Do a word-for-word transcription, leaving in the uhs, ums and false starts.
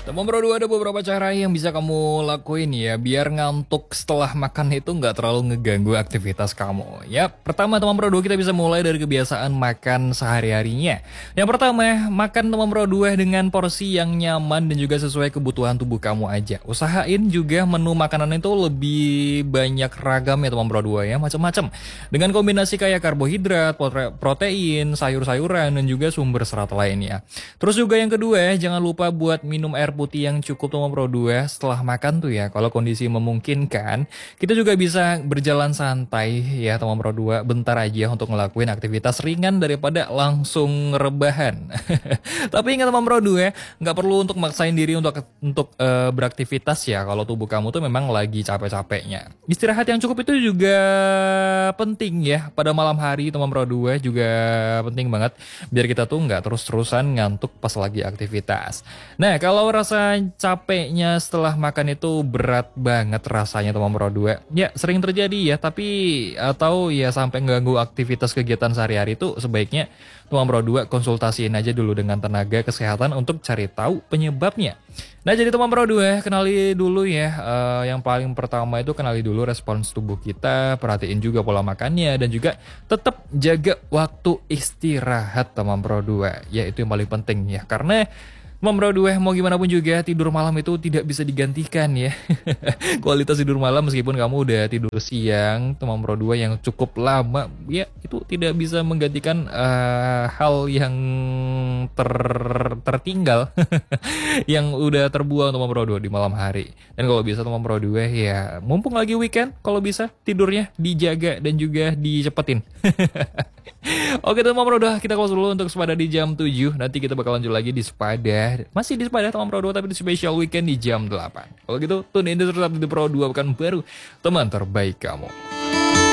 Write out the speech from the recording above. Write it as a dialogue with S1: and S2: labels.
S1: Teman Bro dua ada beberapa cara yang bisa kamu lakuin ya biar ngantuk setelah makan itu nggak terlalu ngeganggu aktivitas kamu. Ya, pertama teman Bro dua kita bisa mulai dari kebiasaan makan sehari-harinya. Yang pertama, makan teman Bro dua dengan porsi yang nyaman dan juga sesuai kebutuhan tubuh kamu aja. Usahain juga menu makanan itu lebih banyak ragam ya teman Bro dua ya, macam-macam. Dengan kombinasi kayak karbohidrat, protein, sayur-sayuran dan juga sumber serat lainnya. Terus juga yang kedua, jangan lupa buat minum air putih yang cukup teman Bro dua setelah makan tuh ya. Kalau kondisi memungkinkan, kita juga bisa berjalan santai ya teman Bro dua bentar aja untuk ngelakuin aktivitas ringan daripada langsung rebahan. Tapi ingat teman Bro dua, nggak perlu untuk maksain diri untuk untuk uh, beraktivitas ya kalau tubuh kamu tuh memang lagi capek-capeknya. Istirahat yang cukup itu juga penting ya pada malam hari teman Bro dua juga penting banget biar kita tuh nggak terus-terusan ngantuk pas lagi aktivitas. Nah, kalau rasa capeknya setelah makan itu berat banget rasanya teman Bro dua, ya sering terjadi ya, tapi atau ya sampai ganggu aktivitas kegiatan sehari-hari itu sebaiknya teman Bro dua konsultasiin aja dulu dengan tenaga kesehatan untuk cari tahu penyebabnya. Nah, jadi teman Bro dua, kenali dulu ya, uh, yang paling pertama itu kenali dulu respons tubuh kita, perhatiin juga pola makannya dan juga tetap jaga waktu istirahat teman Bro dua. Ya, itu yang paling penting ya, karena Teman Bro dua, mau gimana pun juga tidur malam itu tidak bisa digantikan ya. Kualitas tidur malam meskipun kamu udah tidur siang, teman Bro dua yang cukup lama, ya itu tidak bisa menggantikan uh, hal yang ter tertinggal yang udah terbuang teman Bro dua di malam hari. Dan kalau bisa teman Bro dua ya, mumpung lagi weekend, kalau bisa tidurnya dijaga dan juga dicepetin. Oke teman Bro dua, kita close dulu untuk sepada di jam tujuh. Nanti kita bakal lanjut lagi di sepada, masih di sepada teman Bro dua tapi di special weekend di jam delapan. Kalau gitu tune in terus di Pro dua pekan baru, teman terbaik kamu.